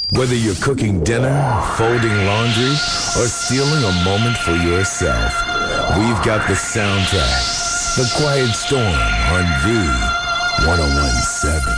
Whether you're cooking dinner, folding laundry, or stealing a moment for yourself, we've got the soundtrack. The Quiet Storm on V1017.